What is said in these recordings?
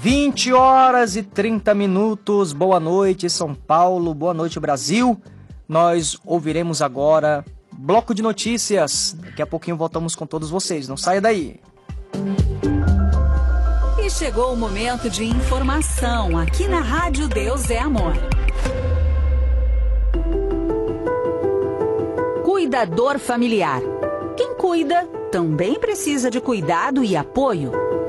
20 horas e 30 minutos. Boa noite, São Paulo. Boa noite, Brasil. Nós ouviremos agora bloco de notícias. Daqui a pouquinho voltamos com todos vocês. Não saia daí. E chegou o momento de informação aqui na Rádio Deus é Amor. Cuidador familiar. Quem cuida também precisa de cuidado e apoio.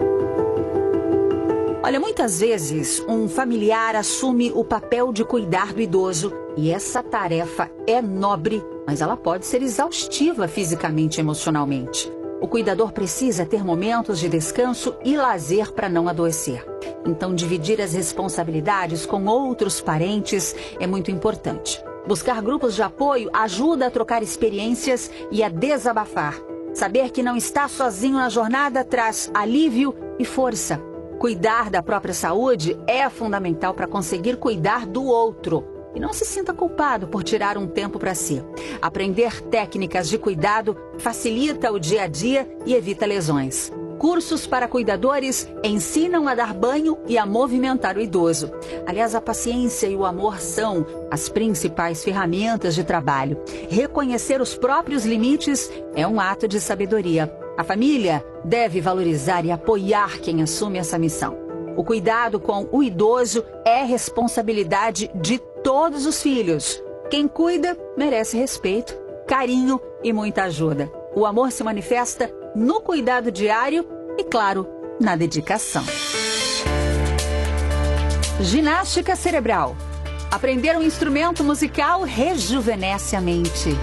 Olha, muitas vezes um familiar assume o papel de cuidar do idoso e essa tarefa é nobre, mas ela pode ser exaustiva fisicamente e emocionalmente. O cuidador precisa ter momentos de descanso e lazer para não adoecer. Então, dividir as responsabilidades com outros parentes é muito importante. Buscar grupos de apoio ajuda a trocar experiências e a desabafar. Saber que não está sozinho na jornada traz alívio e força. Cuidar da própria saúde é fundamental para conseguir cuidar do outro. E não se sinta culpado por tirar um tempo para si. Aprender técnicas de cuidado facilita o dia a dia e evita lesões. Cursos para cuidadores ensinam a dar banho e a movimentar o idoso. Aliás, a paciência e o amor são as principais ferramentas de trabalho. Reconhecer os próprios limites é um ato de sabedoria. A família deve valorizar e apoiar quem assume essa missão. O cuidado com o idoso é responsabilidade de todos os filhos. Quem cuida merece respeito, carinho e muita ajuda. O amor se manifesta no cuidado diário e, claro, na dedicação. Ginástica cerebral. Aprender um instrumento musical rejuvenesce a mente.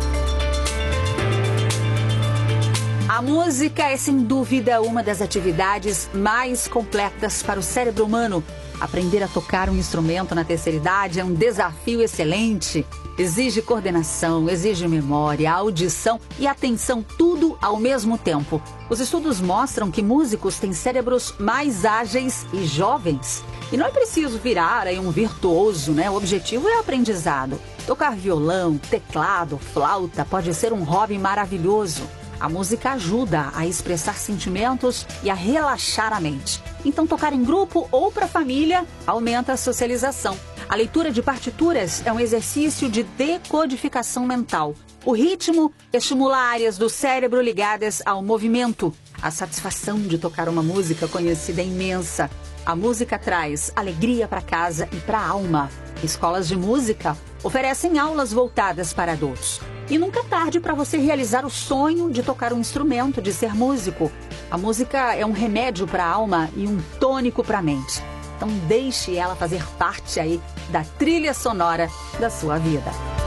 A música é, sem dúvida, uma das atividades mais completas para o cérebro humano. Aprender a tocar um instrumento na terceira idade é um desafio excelente. Exige coordenação, exige memória, audição e atenção, tudo ao mesmo tempo. Os estudos mostram que músicos têm cérebros mais ágeis e jovens. E não é preciso virar aí um virtuoso, né? O objetivo é o aprendizado. Tocar violão, teclado, flauta pode ser um hobby maravilhoso. A música ajuda a expressar sentimentos e a relaxar a mente. Então, tocar em grupo ou para a família aumenta a socialização. A leitura de partituras é um exercício de decodificação mental. O ritmo estimula áreas do cérebro ligadas ao movimento. A satisfação de tocar uma música conhecida é imensa. A música traz alegria para casa e para a alma. Escolas de música oferecem aulas voltadas para adultos. E nunca é tarde para você realizar o sonho de tocar um instrumento, de ser músico. A música é um remédio para a alma e um tônico para a mente. Então deixe ela fazer parte aí da trilha sonora da sua vida.